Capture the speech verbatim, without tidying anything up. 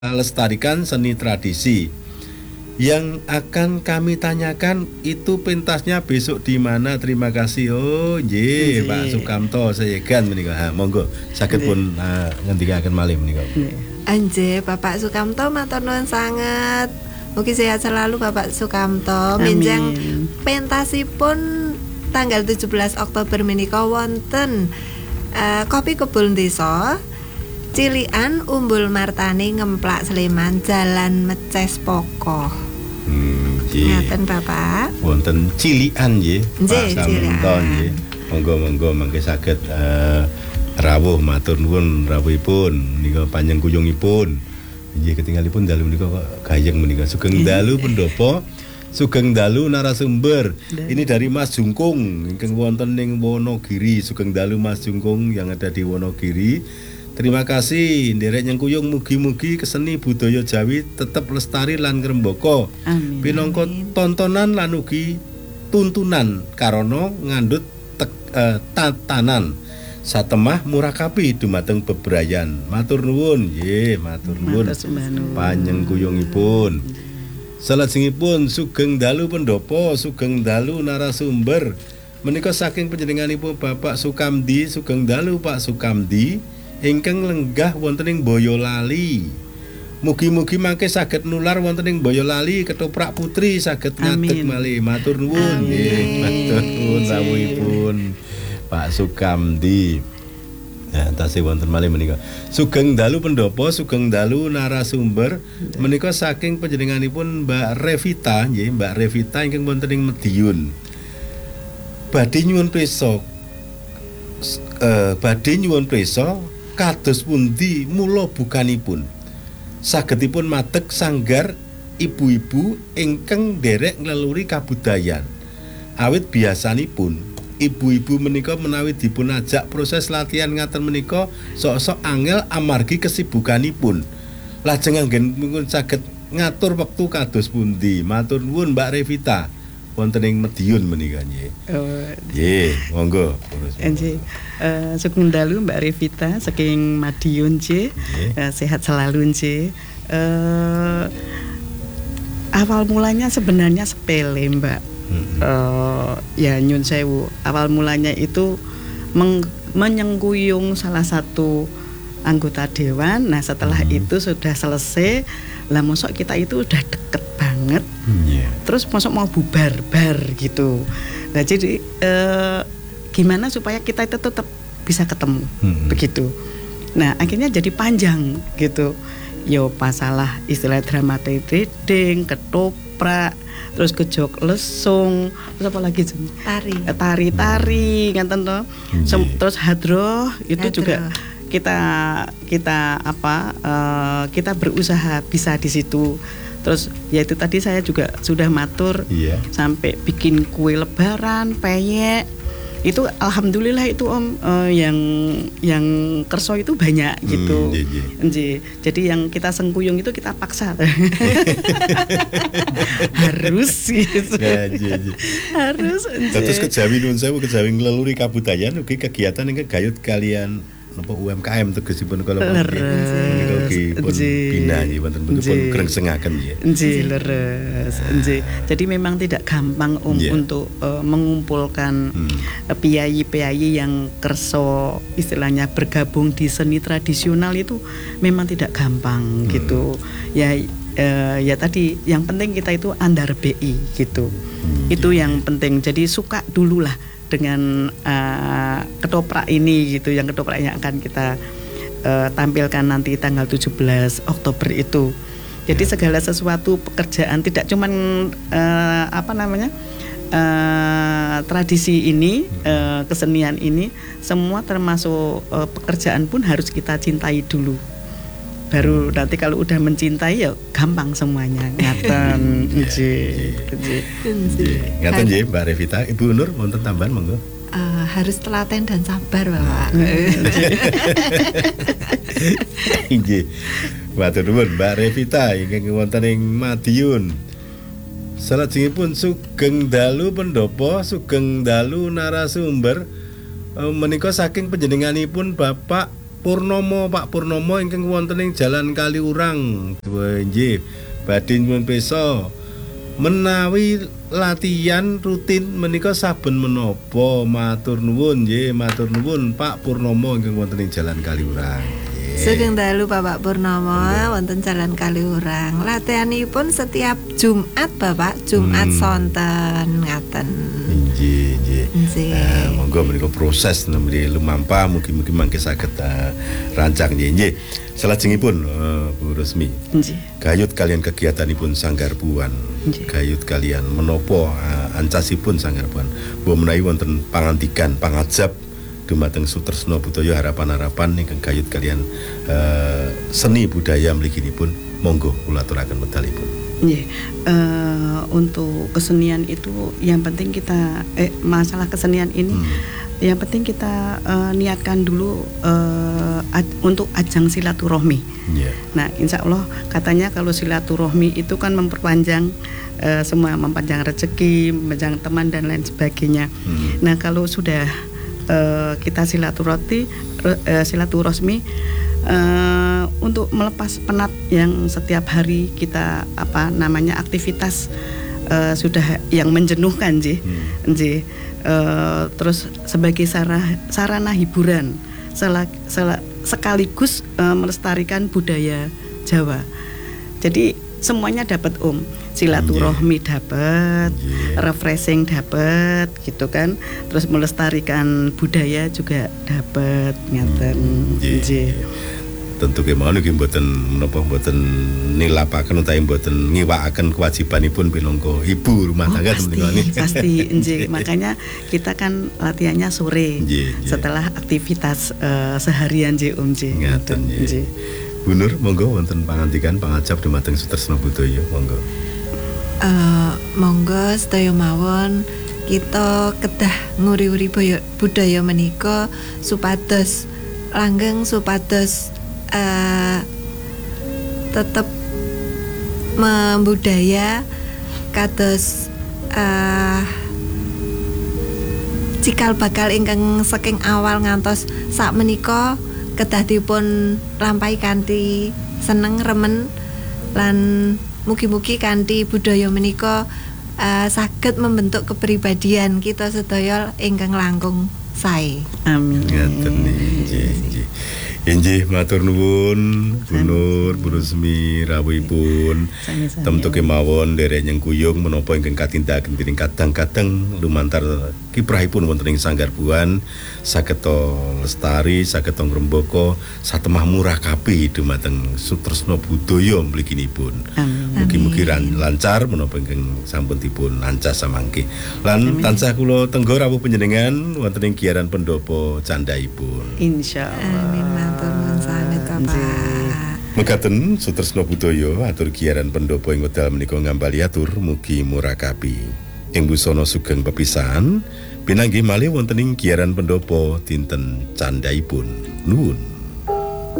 Lestarikan seni tradisi. Yang akan kami tanyakan itu pentasnya besok di mana? Terima kasih. Oh, nggih, Pak Sukamto Seyegan menika. Ha, monggo saged pun uh, ngendikaken malih menika. Nggih, Bapak Sukamto matur nuwun sanget. Mugi sehat selalu Bapak Sukamto. Minjang pentasipun tanggal tujuh belas Oktober menika wonten uh, Kopi Kebul Desa Cilian Umbul Martani Ngemplak Sleman Jalan Meces Poko. Hmm, ngaten Bapak. Wonten Cilian nggih. Nggih, Cilian nggih. Monggo-monggo mangke saged uh, rawuh matur nuwun rawuhipun menika panjang kuyungipun. Nggih ketinggalipun dalu menika gayeng menika sugeng dalu pendopo. Sugeng dalu narasumber. Ini dari Mas Jungkung ingkang wonten ning Wonogiri. Sugeng dalu Mas Jungkung yang ada di Wonogiri. Terima kasih nderek nyengkuyung mugi-mugi keseni budaya Jawi tetep lestari lan ngrembaka. Pinangka tontonan lan ugi tuntunan karana ngandhut eh, tatanan satemah murakabi dumateng bebrayan. Matur nuwun nggih, matur nuwun. Panjenenganipun. Salajengipun sugeng dalu pendopo, sugeng dalu narasumber. Menika saking panjenenganipun Bapak Sukamdi, sugeng dalu Pak Sukamdi. Ingkang lenggah wonten ing Boyolali. Mugi-mugi mangke saged nular wonten ing Boyolali ketoprak putri saged ngadeg malih. Matur nuwun nggih. Matur nuwun rawuhipun Pak Sukamdi. Nah, tasih wonten malih menika. Sugeng dalu pendopo, sugeng dalu narasumber. Menika saking panjenenganipun Mbak Revita nggih, Mbak Revita ingkang wonten ing Mediun. Badhe nyuwun prisa eh badhe nyuwun prisa kados pundi mula bukanipun sagedipun madeg sanggar ibu-ibu ingkang nderek ngleluri kabudayan. Awit biasanipun ibu-ibu menika menawi dipun ajak proses latihan ngaten menika sok-sok angel amargi kesibukanipun. Lajeng anggen saged ngatur wektu kados pundi. Matur nuwun Mbak Revita wonten ing Mediun menika nggih. Oh, nggih, monggo. Nggih. Uh, sugeng dalu Mbak Revita saking Madiun nggih. Uh, sehat selalu nggih. Uh, awal mulanya sebenarnya sepele, Mbak. Mm-hmm. Uh, ya nyun sewu. Awal mulanya itu meng- menyengkuyung salah satu anggota dewan. Nah, setelah mm-hmm. itu sudah selesai, lah mosok kita itu udah deket banget. Yeah. Terus mosok mau bubar bar gitu. Nah, jadi uh, gimana supaya kita itu tetap bisa ketemu hmm. begitu. Nah akhirnya jadi panjang gitu. Yo masalah istilah dramatik-reading, ketoprak, terus kejok lesung, terus apa lagi tari, tari-tari, ngaten to. Hmm. Terus hadroh itu hadroh. Juga kita kita apa uh, kita berusaha bisa di situ. Terus ya itu tadi saya juga sudah matur yeah. sampai bikin kue lebaran, peyek. Itu alhamdulillah itu Om uh, yang yang kerso itu banyak gitu. Hmm, iya, iya. Jadi yang kita sengkuyung itu kita paksa. Harus gitu. Ya, iya, iya. Harus. Terus kejawi nuwun sewu kejawi ngleluri kabudayan ugi kegiatan ingkang gayut kalian napa U M K M tegesipun kala menika ugi pun bina nggih wonten pun krengsengaken nggih. Nggih leres. Nggih. Jadi memang tidak gampang um, yeah. untuk uh, mengumpulkan hmm. uh, piyayi-piyayi yang kerso istilahnya bergabung di seni tradisional itu memang tidak gampang hmm. gitu. Ya uh, ya tadi yang penting kita itu andar B I gitu. Hmm, itu yeah. yang penting. Jadi suka dululah dengan uh, ketoprak ini gitu, yang ketoprak yang akan kita uh, tampilkan nanti tanggal tujuh belas Oktober itu. Jadi ya. Segala sesuatu pekerjaan tidak cuman uh, apa namanya uh, tradisi ini, uh, kesenian ini, semua termasuk uh, pekerjaan pun harus kita cintai dulu. Baru nanti kalau udah mencintai ya gampang semuanya. Ngaten nggih. Ngaten nggih Mbak Revita. Ibu Nur wonten tambahan monggo. Uh, harus telaten dan sabar Bapak. Nggih. Matur nuwun Mbak Revita ingkang wonten ing Madiun. Salajengipun sugeng dalu pendopo, sugeng dalu narasumber. Uh, menika saking panjenenganipun Bapak Purnomo, Pak Purnomo ingkang wonten ing Jalan Kaliurang. Nggih, badhe nyuwun pirsa menawi latihan rutin menika saben menapa, matur nuwun nggih, matur nuwun Pak Purnomo ingkang wonten ing Jalan Kaliurang. Sugeng dalu Bapak Purnomo wonten Jalan Kaliurang. Latihanipun setiap Jumat Bapak, Jumat hmm. sonten ngaten. Nggih, nggih. Nggih. Uh, monggo menika proses nembe lumampah mugi-mugi mangke saged uh, rancang nggih. Nggih. Salajengipun uh, Bu Rusmi. Nggih. Gayut kalian kegiatanipun Sanggar Buan. Nggih. Gayut kalian menapa uh, ancasipun Sanggar Buan. Mbok menawi wonten pangandikan, pangajab dumateng Sutresno Budaya harapan-harapan ingkang gayut kalian uh, seni budaya mliginipun, monggo kula aturaken medalipun. Nggih, uh, untuk kesenian itu yang penting kita eh masalah kesenian ini hmm. yang penting kita uh, niatkan dulu uh, ad, untuk ajang silaturahmi. Yeah. Nah, insya Allah katanya kalau silaturahmi itu kan memperpanjang uh, semua, mempanjang rezeki, mempanjang teman dan lain sebagainya. Hmm. Nah, kalau sudah Uh, kita silaturahmi uh, silaturahmi uh, untuk melepas penat yang setiap hari kita apa namanya aktivitas uh, sudah yang menjenuhkan sih, hmm. sih. Uh, terus sebagai sarana, sarana hiburan sel, sel, sekaligus uh, melestarikan budaya Jawa. Jadi semuanya dapat Om. Silaturahmi yeah. dapat, yeah. refreshing dapat, gitu kan. Terus melestarikan budaya juga dapat, ngaten. Yeah. Yeah. Tentu kemawon nggih mboten menapa mboten nilapaken utawi mboten ngiwakaken kewajibanipun pinangka ibu rumah tangga. Oh, pasti, pasti nggih. Makanya kita kan latihannya sore yeah, yeah. setelah aktivitas uh, seharian nggih Om nggih. Ngaten nggih. Bu Nur, monggo wonten pangandikan pangajab dumateng Sutresno Budaya, monggo. Uh, monggo sedaya mawon kita kedah nguri-uri budaya menika supados langgeng, supados uh, tetep membudaya kados uh, cikal bakal ingkang saking awal ngantos sak menika kedah dipun lampahi kanthi seneng remen lan mugi-mugi kanthi budaya menika uh, saged membentuk kepribadian kita sedaya ingkang langkung sae. Amin. Ngaten nggih. Inggih matur nuwun Bu Nur, Bu Rusmi rawuhipun. Temtu kemawon derek nyengkuyung menapa ingkang katindakaken dening kadang-kadang lumantar kiprahipun wonten ing Sanggar Buan saged lestari, saged ngrembaka satemah murakabi dumateng Sutresno Budaya mliginipun. Mugi-mugi lancar menapa ingkang sampun dipun ancas samangke. Lan tansah kula tenggo rawuh panjenengan wonten ing giyaran pendopo candhaipun. Insyaallah. Amin. Matur nuwun sanget Bapak. Mekaten Sutresno Budaya atur giyaran pendopo ing wekdal menika ngambali atur mugi murakabi. Ing busana sugeng pepisahan pinanggih malih wonten ing giyaran pendopo dinten candhaipun. Nuwun.